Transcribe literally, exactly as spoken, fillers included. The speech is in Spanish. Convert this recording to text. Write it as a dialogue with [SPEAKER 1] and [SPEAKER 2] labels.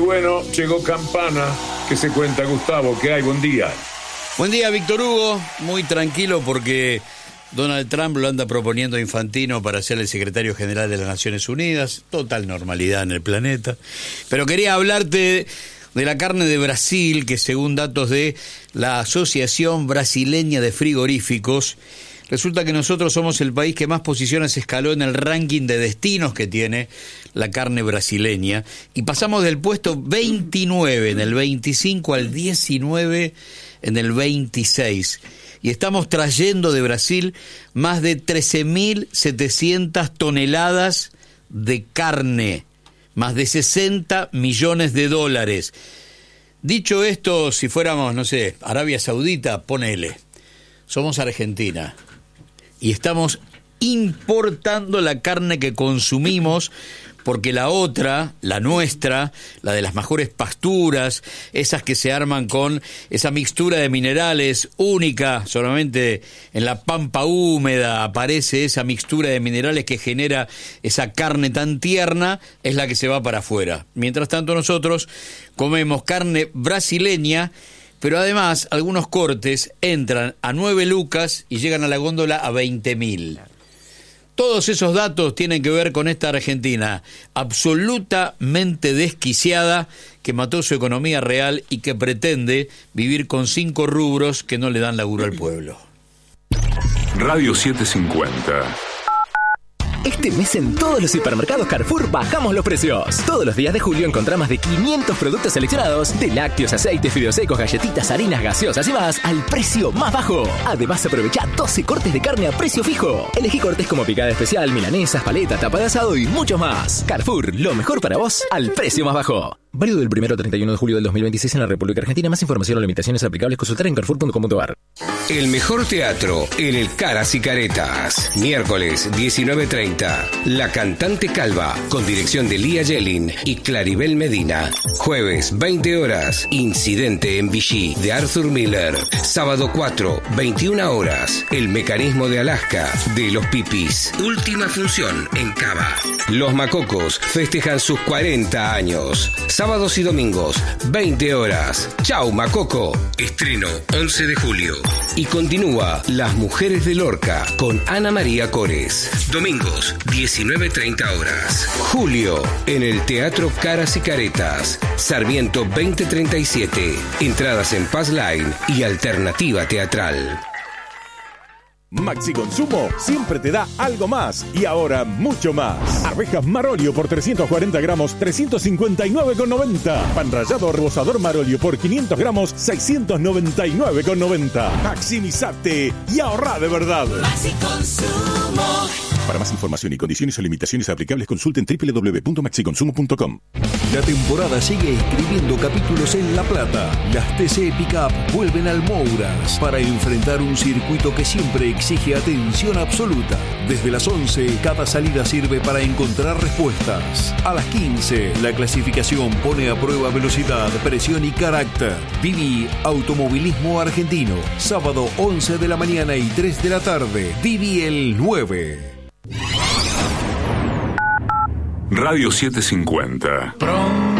[SPEAKER 1] bueno, llegó Campana. ¿Qué se cuenta, Gustavo? ¿Qué hay? Buen día.
[SPEAKER 2] Buen día, Víctor Hugo. Muy tranquilo porque Donald Trump lo anda proponiendo a Infantino para ser el secretario general de las Naciones Unidas. Total normalidad en el planeta. Pero quería hablarte de la carne de Brasil, que según datos de la Asociación Brasileña de Frigoríficos, resulta que nosotros somos el país que más posiciones escaló en el ranking de destinos que tiene la carne brasileña, y pasamos del puesto veintinueve en el veinticinco al diecinueve en el veintiséis, y estamos trayendo de Brasil más de trece mil setecientas toneladas de carne, más de sesenta millones de dólares. Dicho esto, si fuéramos, no sé, Arabia Saudita, ponele, somos Argentina y estamos importando la carne que consumimos, porque la otra, la nuestra, la de las mejores pasturas, esas que se arman con esa mixtura de minerales única, solamente en la pampa húmeda aparece esa mixtura de minerales que genera esa carne tan tierna, es la que se va para afuera. Mientras tanto nosotros comemos carne brasileña, pero además algunos cortes entran a nueve lucas y llegan a la góndola a veinte mil. Todos esos datos tienen que ver con esta Argentina absolutamente desquiciada, que mató su economía real y que pretende vivir con cinco rubros que no le dan laburo al pueblo.
[SPEAKER 1] Radio setecientos cincuenta.
[SPEAKER 3] Este mes en todos los hipermercados Carrefour bajamos los precios. Todos los días de julio encontrá más de quinientos productos seleccionados, de lácteos, aceites, fideos secos, galletitas, harinas, gaseosas y más, al precio más bajo. Además, aprovecha doce cortes de carne a precio fijo. Elegí cortes como picada especial, milanesas, paleta, tapa de asado y mucho más. Carrefour, lo mejor para vos al precio más bajo. Válido del primero al treinta y uno de julio del dos mil veintiséis en la República Argentina. Más información o limitaciones aplicables, consultar en carrefour punto com punto a r.
[SPEAKER 4] El mejor teatro en el Caras y Caretas. Miércoles diecinueve treinta. La Cantante Calva, con dirección de Lía Yelin y Claribel Medina. Jueves veinte horas. Incidente en Vichy, de Arthur Miller. Sábado cuatro, veintiuna horas. El Mecanismo de Alaska, de Los Pipis. Última función en Cava. Los Macocos festejan sus cuarenta años. Sábados y domingos, veinte horas. Chau, Macoco. Estreno once de julio. Y continúa Las Mujeres de Lorca con Ana María Cores. Domingos, diecinueve treinta horas. Julio, en el Teatro Caras y Caretas. Sarmiento veinte treinta y siete. Entradas en Paz Line y Alternativa Teatral.
[SPEAKER 5] Maxi Consumo siempre te da algo más y ahora mucho más. Arvejas Marolio por trescientos cuarenta gramos, trescientos cincuenta y nueve con noventa. Pan rallado rebosador Marolio por quinientos gramos, seiscientos noventa y nueve con noventa. Maximizate y ahorra de verdad.
[SPEAKER 6] Maxi Consumo.
[SPEAKER 5] Para más información y condiciones o limitaciones aplicables, consulten doble u doble u doble u punto maxi consumo punto com.
[SPEAKER 7] La temporada sigue escribiendo capítulos en La Plata. Las T C Pickup vuelven al Mouras para enfrentar un circuito que siempre exige atención absoluta. Desde las once, cada salida sirve para encontrar respuestas. A las quince, la clasificación pone a prueba velocidad, presión y carácter. Viví Automovilismo Argentino. Sábado once de la mañana y tres de la tarde. Viví el nueve.
[SPEAKER 1] Radio setecientos cincuenta.